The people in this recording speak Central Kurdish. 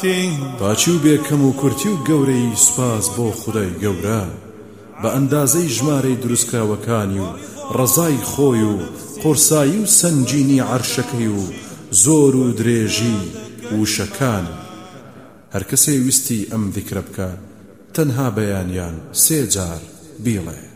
هاتی باچی و بێکەم و کورتی و گەورەی سوپاس بۆ خودای گەورە بە ئەندازەی ژمارەی دروستکراوەکانی و ڕەزای خۆی و قورسایی و سەنجینی عەرشەکەی و زۆر و درێژی وشەکان. هەر کەسێ ویستی ئەم ذیکرە بکە تەنها بەیانیان 3 جار بیڵێ.